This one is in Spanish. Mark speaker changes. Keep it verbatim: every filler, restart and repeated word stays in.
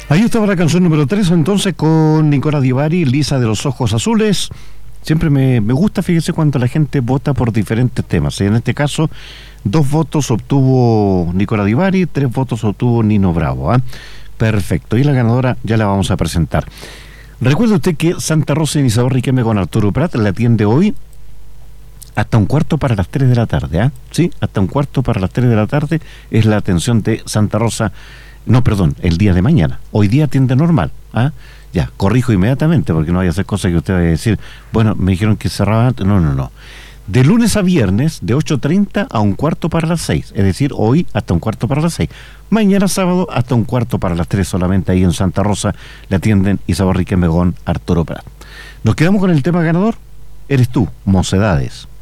Speaker 1: Ahí estaba la canción número tres, entonces, con Nicola Di Bari, Lisa de los Ojos Azules. Siempre me, me gusta, fíjese, cuando la gente vota por diferentes temas. En este caso, dos votos obtuvo Nicola Di Bari, tres votos obtuvo Nino Bravo. ¿eh? Perfecto, y la ganadora ya la vamos a presentar. Recuerde usted que Santa Rosa en Isadora Riquelme con Arturo Prat la atiende hoy hasta un cuarto para las tres de la tarde. ¿eh? Sí, hasta un cuarto para las tres de la tarde es la atención de Santa Rosa. No, perdón, el día de mañana. Hoy día atiende normal. ¿ah? Ya, corrijo inmediatamente porque no vaya a hacer cosas que usted vaya a decir, bueno, me dijeron que cerraba antes. No, no, no. De lunes a viernes, de ocho treinta a un cuarto para las seis. Es decir, hoy hasta un cuarto para las seis. Mañana sábado hasta un cuarto para las tres solamente ahí en Santa Rosa. Le atienden Isadora Riquelme con Arturo Prat. Nos quedamos con el tema ganador. Eres tú, Mocedades.